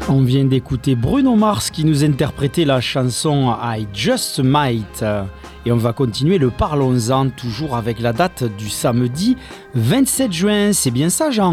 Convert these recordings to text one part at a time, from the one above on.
On vient d'écouter Bruno Mars qui nous interprétait la chanson I Just Might. Et on va continuer le Parlons-en, toujours avec la date du samedi 27 juin. C'est bien ça, Jean ?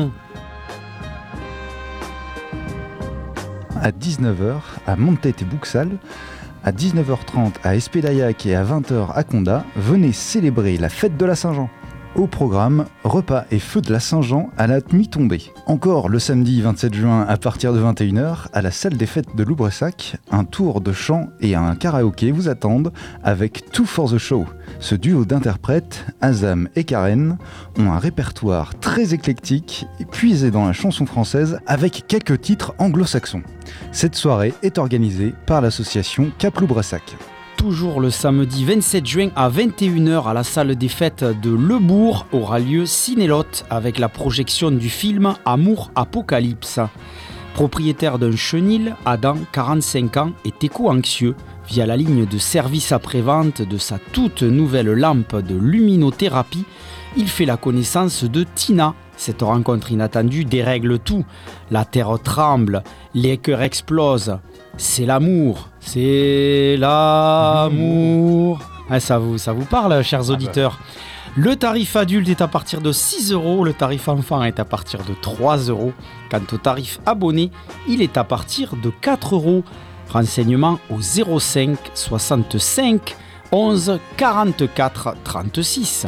À 19h à Montet et Bouxal, à 19h30 à Espédaillac et à 20h à Condat, venez célébrer la fête de la Saint-Jean. Au programme, repas et feu de la Saint-Jean à la mi-tombée. Encore le samedi 27 juin à partir de 21h, à la salle des fêtes de Loubressac, un tour de chant et un karaoké vous attendent avec Two for the Show. Ce duo d'interprètes, Azam et Karen, ont un répertoire très éclectique et puisé dans la chanson française avec quelques titres anglo-saxons. Cette soirée est organisée par l'association Cap Loubressac. Toujours le samedi 27 juin à 21h à la salle des fêtes de Lebourg aura lieu Cinélotte avec la projection du film Amour Apocalypse. Propriétaire d'un chenil, Adam, 45 ans, est éco-anxieux. Via la ligne de service après-vente de sa toute nouvelle lampe de luminothérapie, il fait la connaissance de Tina. Cette rencontre inattendue dérègle tout. La terre tremble, les cœurs explosent. C'est l'amour, c'est l'amour. Ah, ça vous parle, chers auditeurs. Le tarif adulte est à partir de 6 €, le tarif enfant est à partir de 3 €. Quant au tarif abonné, il est à partir de 4 €. Renseignements au 05 65 11 44 36.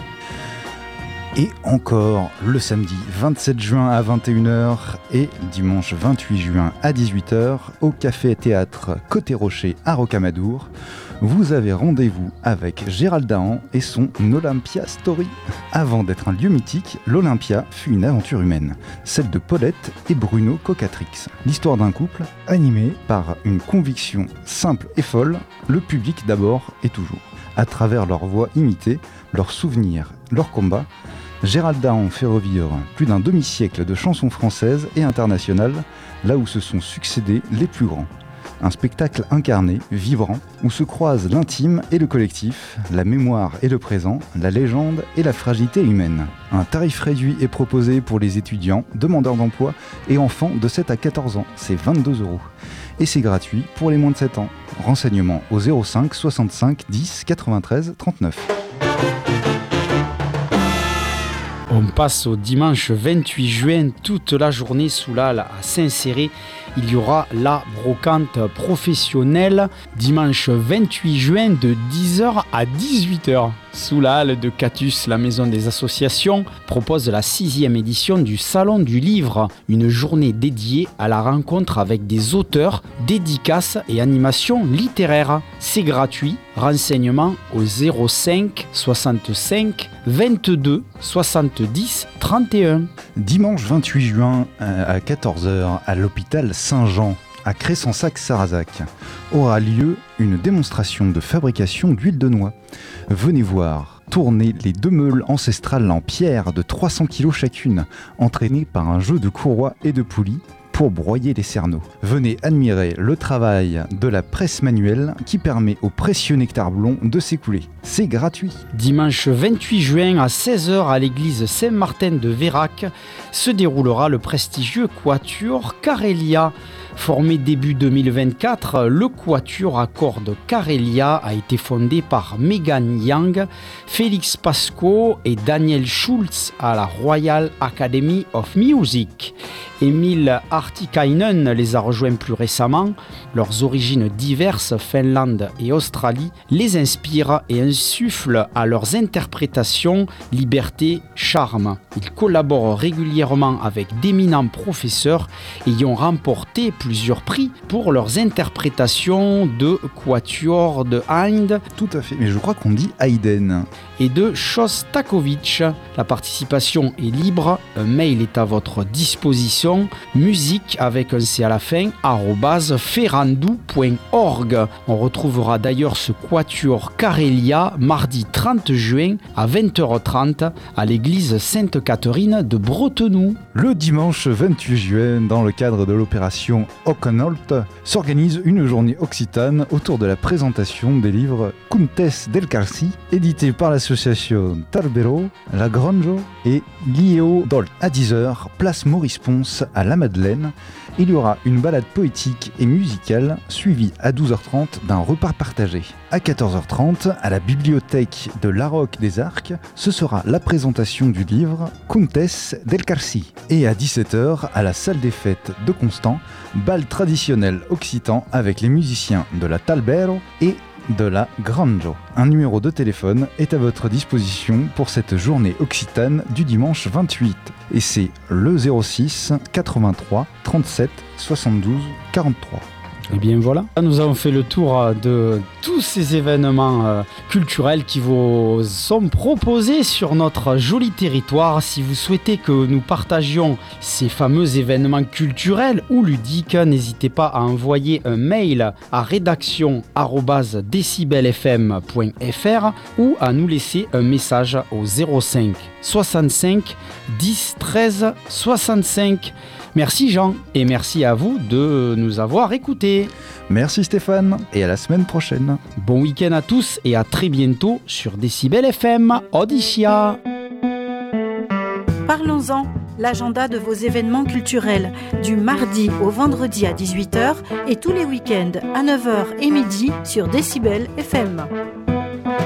Et encore le samedi 27 juin à 21h et dimanche 28 juin à 18h au Café-Théâtre Côté Rocher à Rocamadour, vous avez rendez-vous avec Gérald Dahan et son Olympia Story. Avant d'être un lieu mythique, l'Olympia fut une aventure humaine, celle de Paulette et Bruno Cocatrix. L'histoire d'un couple animé par une conviction simple et folle, le public d'abord et toujours. À travers leurs voix imitées, leurs souvenirs, leurs combats, Gérald Dahan fait revivre plus d'un demi-siècle de chansons françaises et internationales, là où se sont succédés les plus grands. Un spectacle incarné, vibrant, où se croisent l'intime et le collectif, la mémoire et le présent, la légende et la fragilité humaine. Un tarif réduit est proposé pour les étudiants, demandeurs d'emploi et enfants de 7 à 14 ans, c'est 22 €. Et c'est gratuit pour les moins de 7 ans. Renseignements au 05 65 10 93 39. On passe au dimanche 28 juin, toute la journée sous l'Halle à Saint-Céré. Il y aura la brocante professionnelle dimanche 28 juin de 10h à 18h. Sous la halle de Catus, la maison des associations propose la 6e édition du Salon du Livre, une journée dédiée à la rencontre avec des auteurs, dédicaces et animations littéraires. C'est gratuit. Renseignements au 05 65 22 70 31. Dimanche 28 juin à 14h à l'hôpital Saint-Jean, à Cressensac-Sarrazac, aura lieu une démonstration de fabrication d'huile de noix. Venez voir tourner les 2 meules ancestrales en pierre de 300 kg chacune, entraînées par un jeu de courroies et de poulies pour broyer les cerneaux. Venez admirer le travail de la presse manuelle qui permet au précieux nectar blond de s'écouler. C'est gratuit. Dimanche 28 juin à 16h à l'église Saint-Martin de Vérac se déroulera le prestigieux quatuor Carélia. Formé début 2024, le quatuor à cordes Carélia a été fondé par Megan Young, Félix Pasco et Daniel Schultz à la Royal Academy of Music. Emile Artikainen les a rejoints plus récemment. Leurs origines diverses, Finlande et Australie, les inspirent et insufflent à leurs interprétations liberté, charme. Ils collaborent régulièrement avec d'éminents professeurs ayant remporté plusieurs prix pour leurs interprétations de quatuor de Haydn. Tout à fait, mais je crois qu'on dit Haydn. Et de Shostakovich. La participation est libre, un mail est à votre disposition, musique avec un C à la fin, @ferrandou.org. On retrouvera d'ailleurs ce quatuor Carélia mardi 30 juin à 20h30 à l'église Sainte-Catherine de Bretenoux. Le dimanche 28 juin, dans le cadre de l'opération Occanolt, s'organise une journée occitane autour de la présentation des livres Contes del Carci, édités par l'association Tarbero, La Granjo et Lieo Dol. À 10h, place Maurice Ponce Sauce à la Madeleine. Il y aura une balade poétique et musicale suivie à 12h30 d'un repas partagé. À 14h30, à la bibliothèque de l'Aroc des Arcs, ce sera la présentation du livre Contes del Carcí. Et à 17h, à la salle des fêtes de Constant, bal traditionnel occitan avec les musiciens de la Talbero et de la Granjo. Un numéro de téléphone est à votre disposition pour cette journée occitane du dimanche 28. Et c'est le 06 83 37 72 43. Et bien voilà, nous avons fait le tour de tous ces événements culturels qui vous sont proposés sur notre joli territoire. Si vous souhaitez que nous partagions ces fameux événements culturels ou ludiques, n'hésitez pas à envoyer un mail à rédaction@decibelfm.fr ou à nous laisser un message au 05 65 10 13 65. Merci Jean et merci à vous de nous avoir écoutés. Merci Stéphane et à la semaine prochaine. Bon week-end à tous et à très bientôt sur Décibel FM. Odyssia. Parlons-en, l'agenda de vos événements culturels du mardi au vendredi à 18h et tous les week-ends à 9h et midi sur Décibel FM.